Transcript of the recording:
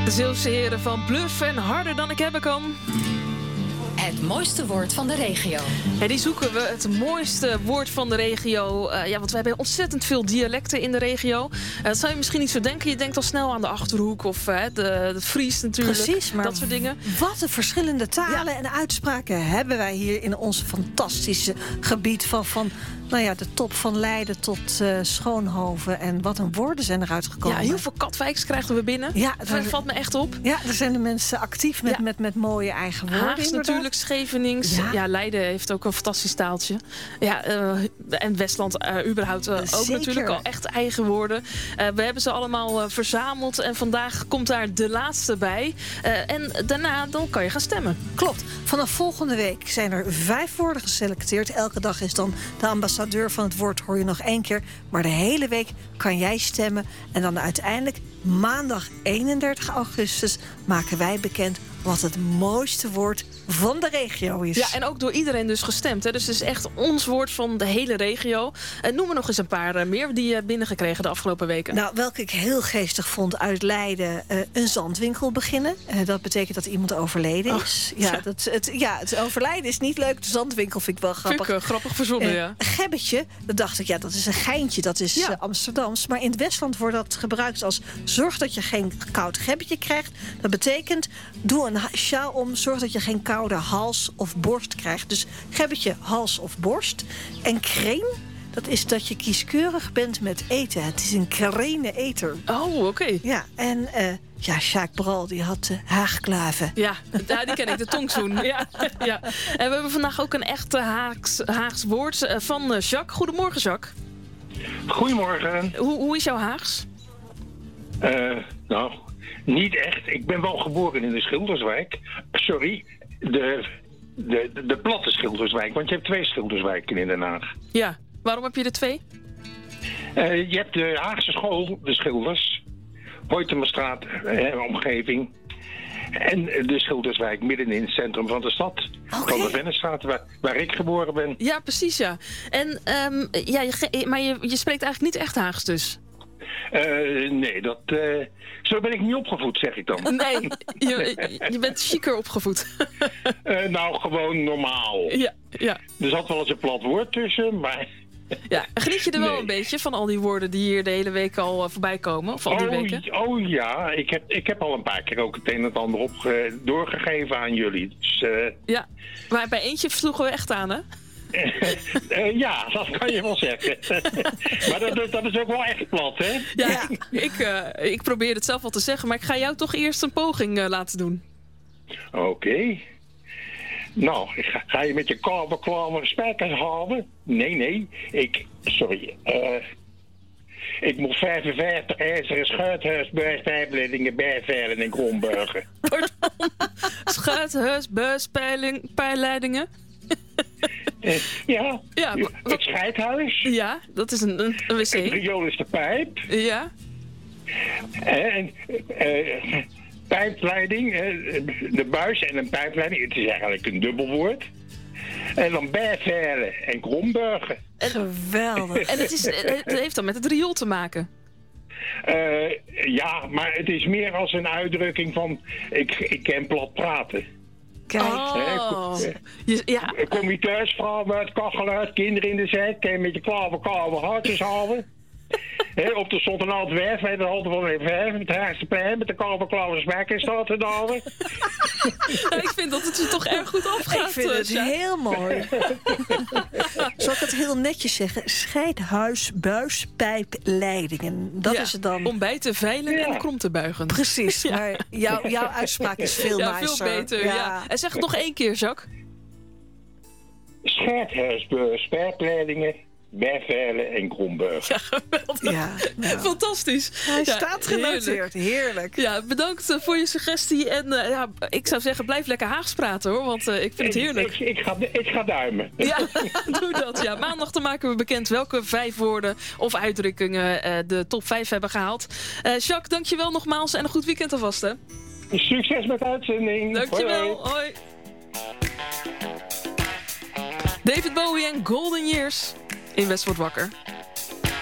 De Zeeuwse heren van Bluff en Harder dan ik hebben kan. Het mooiste woord van de regio. Ja, die zoeken we, het mooiste woord van de regio. Want we hebben ontzettend veel dialecten in de regio. Dat zou je misschien niet zo denken. Je denkt al snel aan de Achterhoek of de Fries natuurlijk. Precies, maar dat soort dingen. Wat een verschillende talen en uitspraken hebben wij hier in ons fantastische gebied van de top van Leiden tot Schoonhoven. En wat een woorden zijn eruit gekomen. Ja, heel veel Katwijks krijgen we binnen. Ja, dat valt me echt op. Ja, er zijn de mensen actief met mooie eigen woorden. Haags natuurlijk, Schevenings. Ja, Leiden heeft ook een fantastisch taaltje. Ja, en Westland überhaupt ook natuurlijk al echt eigen woorden. We hebben ze allemaal verzameld en vandaag komt daar de laatste bij. En daarna dan kan je gaan stemmen. Klopt. Vanaf volgende week zijn er 5 woorden geselecteerd. Elke dag is dan de ambassadeur van het woord, hoor je nog 1 keer. Maar de hele week kan jij stemmen. En dan uiteindelijk maandag 31 augustus maken wij bekend wat het mooiste woord van de regio is. Ja, en ook door iedereen dus gestemd. Hè? Dus het is echt ons woord van de hele regio. Noem er nog eens een paar meer die je binnengekregen de afgelopen weken. Nou, welke ik heel geestig vond uit Leiden, een zandwinkel beginnen. Dat betekent dat iemand overleden is. Het overlijden is niet leuk. De zandwinkel vind ik wel grappig. Vind ik grappig verzonnen, ja. Gebbetje, dat dacht ik, dat is een geintje. Dat is Amsterdams. Maar in het Westland wordt dat gebruikt als zorg dat je geen koud gebbetje krijgt. Dat betekent, doe een sjaal om, zorg dat je geen koude hals of borst krijgt. Dus gebbetje, hals of borst. En kreem, dat is dat je kieskeurig bent met eten. Het is een krene eter. Oh, oké. Ja, en Sjaak Bral, die had haagklaven. Ja, die ken ik, de tongzoen. Ja. En we hebben vandaag ook een echt Haags woord van Jacques. Goedemorgen, Jacques. Goedemorgen. Hoe is jouw Haags? Niet echt. Ik ben wel geboren in de Schilderswijk. Sorry, de platte Schilderswijk. Want je hebt 2 Schilderswijken in Den Haag. Ja, waarom heb je er 2? Je hebt de Haagse school, de Schilders. Hoytemerstraat, omgeving. En de Schilderswijk midden in het centrum van de stad. Okay. Van de Vennestraat, waar ik geboren ben. Ja, precies, ja. En, maar je spreekt eigenlijk niet echt Haags dus? Nee, zo ben ik niet opgevoed, zeg ik dan. Nee, je bent chiquer opgevoed. Gewoon normaal. Ja. Er zat wel eens een plat woord tussen, maar... Ja, geniet je er wel een beetje van al die woorden die hier de hele week al voorbij komen? Of al die weken? Oh ja, ik heb al een paar keer ook het een en het ander doorgegeven aan jullie. Dus, ja, maar bij eentje sloegen we echt aan, hè? Ja, dat kan je wel zeggen. Maar dat is ook wel echt plat, hè? Ja. Ik probeer het zelf al te zeggen, maar ik ga jou toch eerst een poging laten doen. Oké. Nou, ga je met je klamme spijkers halen? Nee. Ik moet 55 ijzeren schuithuis, bijpijpleidingen, bijveilen en grondburgen. Pardon? Schuithuis, pijleidingen? Ja, het scheidhuis. Ja, dat is een wc. Het riool is de pijp. Ja. En pijpleiding, de buis en een pijpleiding. Het is eigenlijk een dubbelwoord. En dan bijveilen en grondburgen. Geweldig. En het heeft dan met het riool te maken? Ja, maar het is meer als een uitdrukking van... Ik kan plat praten. Kijk. Kom je thuis, vrouw uit, kachel uit, kinderen in de zijk. Kan je met je klauwe hartjes halen. Op de stond een oud werf, met de hand van een verf, met de Haagse plein, met de klauwe spijker staat te halen. Ik vind dat het je toch erg goed afgaat. Ik vind het heel mooi. Zal ik het heel netjes zeggen? Scheidhuis, buis, pijp, leidingen. Dat is het dan. Om bij te veilen en krom te buigen. Precies, maar jouw uitspraak is veel nicer. Veel beter, ja. En zeg het nog 1 keer, Jacques. Scheidhuis, buis, pijpleidingen. Bijveilen en Kronburg. Ja, geweldig. Ja. Fantastisch. Hij staat genoteerd. Heerlijk. Ja, bedankt voor je suggestie. En ik zou zeggen, blijf lekker Haags praten, hoor. Want ik vind het heerlijk. Ik ga duimen. Ja, doe dat. Ja. Maandag dan maken we bekend welke 5 woorden of uitdrukkingen de top 5 hebben gehaald. Jacques, dankjewel nogmaals en een goed weekend alvast, hè. Succes met de uitzending. Dankjewel. Hoi. David Bowie en Golden Years in West wordt wakker.